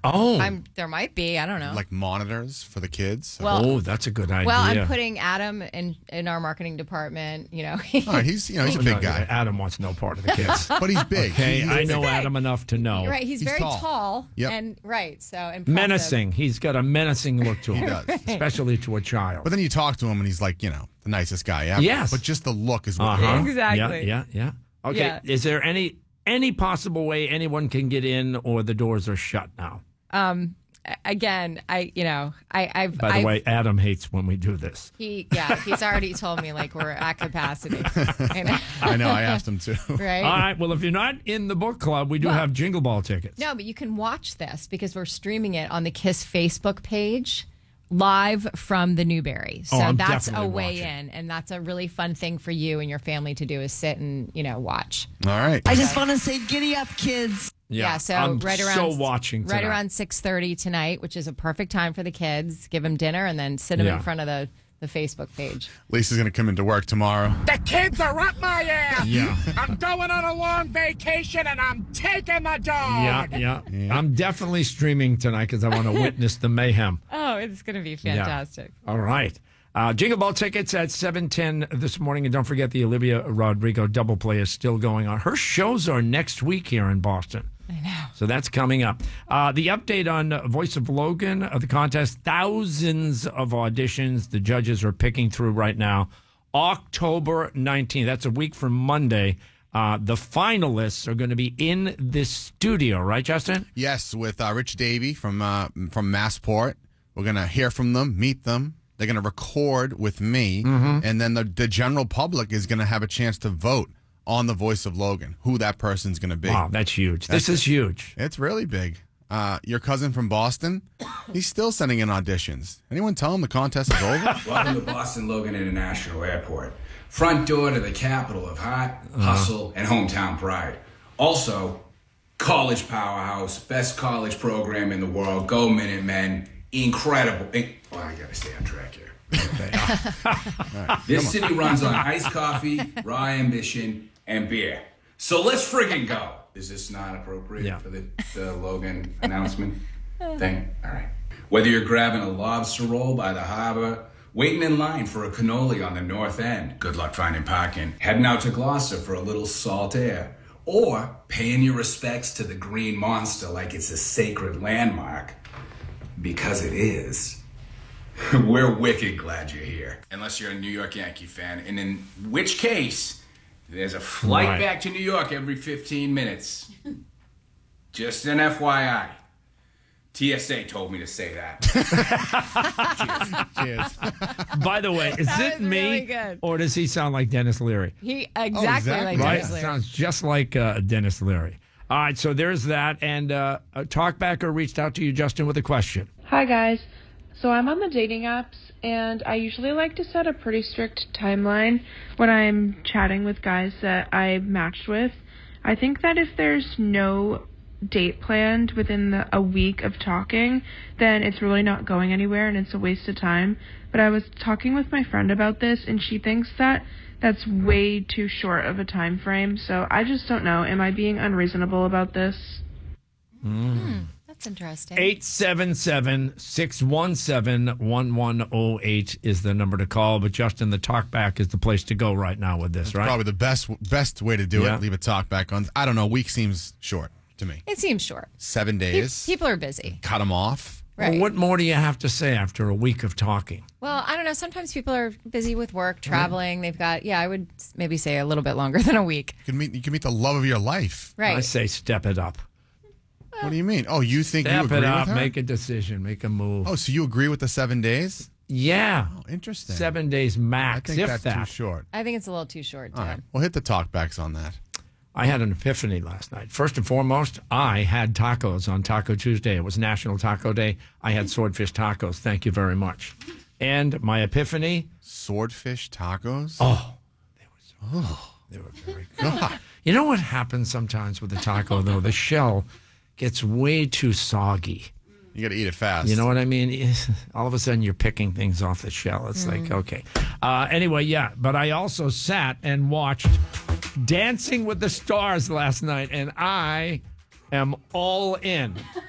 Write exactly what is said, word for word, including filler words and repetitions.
Oh. I'm, there might be. I don't know. Like monitors for the kids. Well, oh, that's a good idea. Well, I'm putting Adam in in our marketing department. You know, All right, he's you know he's a big guy, Adam wants no part of the kids, but he's big. Okay, He's I big. know Adam enough to know. right? He's, He's very tall. tall, Yep. and right. So impressive. Menacing. He's got a menacing look to him. He does. Especially to a child. But then you talk to him, and he's like, you know, the nicest guy ever. Yes. But just the look is what. Uh-huh. Exactly. Yeah, yeah, yeah. Okay. Yeah. Is there any any possible way anyone can get in, or the doors are shut now? Um. Again, I you know I I've By the I've, way, Adam hates when we do this. he yeah he's already told me like we're at capacity. I know. I know. I asked him to. Right. All right. Well, if you're not in the book club, we do Well- have Jingle Ball tickets. No, but you can watch this because we're streaming it on the KISS Facebook page live from the Newberry. So Oh, I'm that's a definitely way watching. in, and that's a really fun thing for you and your family to do is sit and, you know, watch. All right. I just want to say, giddy up, kids. Yeah, so I'm right around so watching right tonight. around six thirty tonight, which is a perfect time for the kids. Give them dinner and then sit them Yeah. in front of the, the Facebook page. Lisa's going to come into work tomorrow. The kids are up my ass. Yeah. I'm going on a long vacation and I'm taking the dog. Yeah, yeah, I'm definitely streaming tonight because I want to witness the mayhem. Oh, it's going to be fantastic. All right. Uh, Jingle Ball tickets at seven ten this morning. And don't forget the Olivia Rodrigo double play is still going on. Her shows are next week here in Boston. I know. So that's coming up. Uh, the update on uh, Voice of Logan, uh, the contest, thousands of auditions the judges are picking through right now. October nineteenth, that's a week from Monday. Uh, the finalists are going to be in this studio, right, Justin? Yes, with uh, Rich Davey from uh, from Massport. We're going to hear from them, meet them. They're going to record with me, Mm-hmm. and then the, the general public is going to have a chance to vote on the Voice of Logan, who that person's going to be. Wow, that's huge. That's this is huge. It's really big. Uh, your cousin from Boston, he's still sending in auditions. Anyone tell him the contest is over? Welcome to Boston Logan International Airport. Front door to the capital of heart, hustle, and hometown pride. Also, college powerhouse, best college program in the world. Go Minutemen. Incredible. In- well, I gotta stay on track here. Right, This city runs on iced coffee, raw ambition, and beer. So let's friggin' go. Is this not appropriate Yeah. for the, the Logan announcement thing? All right. Whether you're grabbing a lobster roll by the harbor, waiting in line for a cannoli on the north end, good luck finding parking, heading out to Gloucester for a little salt air, or paying your respects to the Green Monster like it's a sacred landmark, because it is. We're wicked glad you're here. Unless you're a New York Yankee fan, and in which case, there's a flight Right. back to New York every fifteen minutes. Just an F Y I. T S A told me to say that. Cheers. By the way, is That it was me really good. or does he sound like Dennis Leary? He exactly, exactly. like Right? Dennis Leary. Sounds just like uh, Dennis Leary. All right, so there's that. And uh, a Talkbacker reached out to you, Justin, with a question. Hi guys. So I'm on the dating apps and I usually like to set a pretty strict timeline when I'm chatting with guys that I matched with. I think that if there's no date planned within the, a week of talking, then it's really not going anywhere and it's a waste of time. But I was talking with my friend about this and she thinks that that's way too short of a time frame. So I just don't know. Am I being unreasonable about this? That's interesting. eight seven seven, six one seven, one one zero eight is the number to call. But, Justin, the Talkback is the place to go right now with this, right? Probably the best best way to do Yeah. it. Leave a talk back on. I don't know. A week seems short to me. It seems short. Seven Pe- days. People are busy. Cut them off. Right. Well, what more do you have to say after a week of talking? Well, I don't know. Sometimes people are busy with work, traveling. They've got, yeah, I would maybe say a little bit longer than a week. You can meet. You can meet the love of your life. Right. I say step it up. What do you mean? Oh, you think you Step agree it up, with her? make a decision, make a move. Oh, so you agree with the seven days? Yeah. Oh, interesting. Seven days I max, think if that's that. too short. I think it's a little too short, too. All right. Well, hit the talkbacks on that. I had an epiphany last night. First and foremost, I had tacos on Taco Tuesday. It was National Taco Day. I had swordfish tacos. Thank you very much. And my epiphany, Swordfish tacos. oh, they were so oh, they were very good. You know what happens sometimes with the taco, though? The shell gets way too soggy. You got to eat it fast. You know what I mean? All of a sudden, you're picking things off the shell. It's like, okay. Uh, anyway, yeah. But I also sat and watched Dancing with the Stars last night, and I am all in.